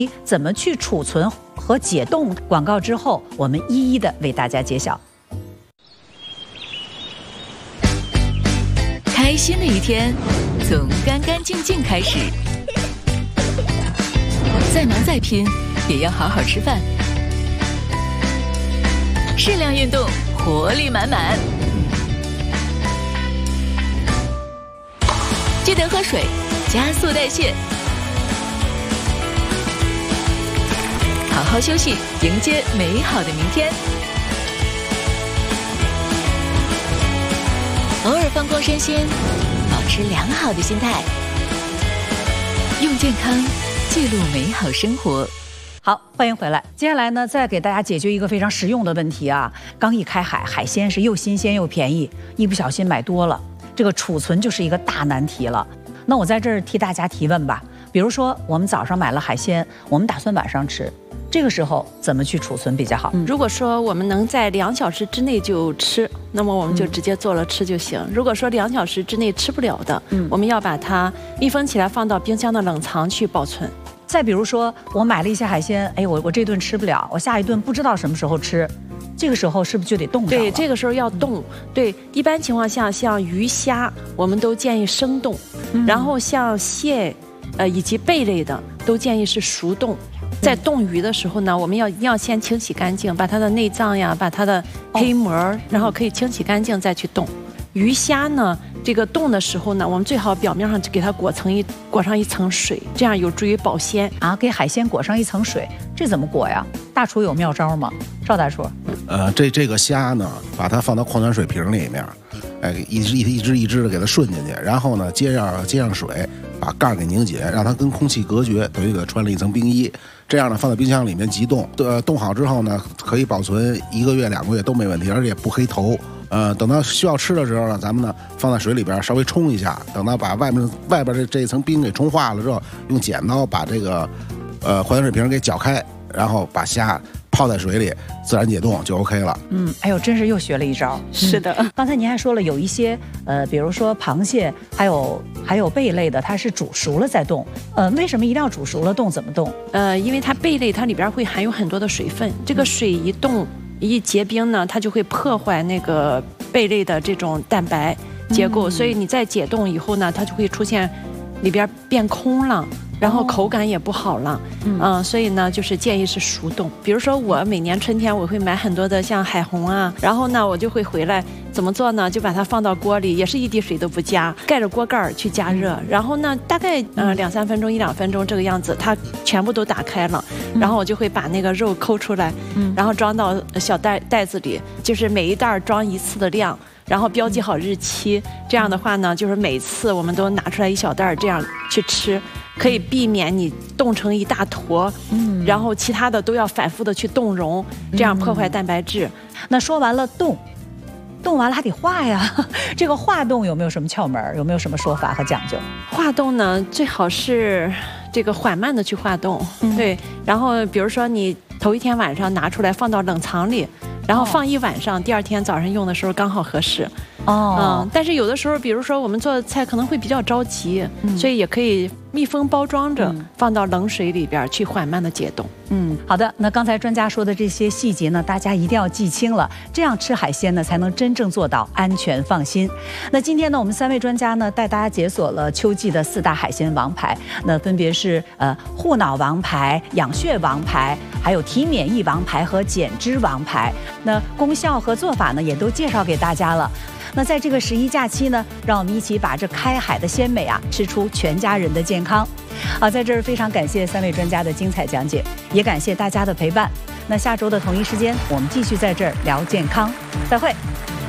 怎么去储存和解冻。广告之后，我们一一的为大家揭晓。 开心的一天，从干干净净开始。再忙再拼，也要好好吃饭。适量运动，活力满满。记得喝水，加速代谢。好好休息，迎接美好的明天。偶尔放空身心，保持良好的心态，用健康记录美好生活。 好，欢迎回来。接下来呢，再给大家解决一个非常实用的问题啊。刚一开海，海鲜是又新鲜又便宜，一不小心买多了，这个储存就是一个大难题了。那我在这儿替大家提问吧。比如说，我们早上买了海鲜，我们打算晚上吃，这个时候怎么去储存比较好？ 如果说我们能在2小时之内就吃，那么我们就直接做了吃就行。如果说2小时之内吃不了的，我们要把它密封起来，放到冰箱的冷藏去保存。 再比如说，我买了一些海鲜，哎，我这顿吃不了，我下一顿不知道什么时候吃，这个时候是不是就得冻上了？ 对，这个时候要冻。对，一般情况下，像鱼虾，我们都建议生冻，然后像蟹，以及贝类的，都建议是熟冻。在冻鱼的时候呢，我们要先清洗干净，把它的内脏呀，把它的黑膜，然后可以清洗干净再去冻。鱼虾呢，这个冻的时候呢，我们最好表面上给它裹上一层水，这样有助于保鲜啊。给海鲜裹上一层水，这怎么裹呀？大厨有妙招吗？赵大厨？ 这个虾呢，把它放到矿泉水瓶里面，一只的给它顺进去，然后呢接上水，把盖给拧紧，让它跟空气隔绝，等于给它穿了一层冰衣。这样呢，放在冰箱里面急冻，冻好之后呢，可以保存1个月、2个月都没问题，而且也不黑头。等到需要吃的时候呢，咱们呢放在水里边稍微冲一下，等到把外边这一层冰给冲化了之后，用剪刀把这个矿泉水瓶给搅开，然后把虾泡在水里，自然解冻就 OK 了。 哎呦，真是又学了一招。 是的， 刚才您还说了有一些比如说螃蟹，还有贝类的，它是煮熟了再冻。为什么一定要煮熟了冻？怎么冻？ 因为它贝类它里边会含有很多的水分，这个水一冻一结冰呢，它就会破坏那个贝类的这种蛋白结构，所以你在解冻以后呢，它就会出现里边变空了。然后口感也不好了，所以呢，就是建议是熟冻。比如说我每年春天我会买很多的像海虹啊，然后呢我就会回来怎么做呢？就把它放到锅里，也是一滴水都不加，盖着锅盖去加热，然后呢大概2-3分钟、1-2分钟这个样子，它全部都打开了，然后我就会把那个肉抠出来，然后装到小袋子里，就是每一袋装1次的量。然后标记好日期，这样的话呢，就是每次我们都拿出来一小袋，这样去吃，可以避免你冻成一大坨，然后其他的都要反复的去冻溶，这样破坏蛋白质。 那说完了冻完了还得化呀，这个化冻有没有什么窍门？有没有什么说法和讲究？ 化冻呢，最好是这个缓慢的去化冻，对。然后比如说你头一天晚上拿出来放到冷藏里。然后放1晚上，第2天早上用的时候刚好合适。但是有的时候，比如说我们做的菜可能会比较着急，所以也可以密封包装着，放到冷水里边去缓慢的解冻。 好的。那刚才专家说的这些细节呢，大家一定要记清了，这样吃海鲜呢才能真正做到安全放心。那今天呢，我们3位专家呢带大家解锁了秋季的4大海鲜王牌，那分别是护脑王牌、养血王牌，还有提免疫王牌和减脂王牌。那功效和做法呢也都介绍给大家了。那在这个11假期呢，让我们一起把这开海的鲜美啊吃出全家人的健康。好，在这儿非常感谢3位专家的精彩讲解，也感谢大家的陪伴。那下周的同一时间，我们继续在这儿聊健康，再会。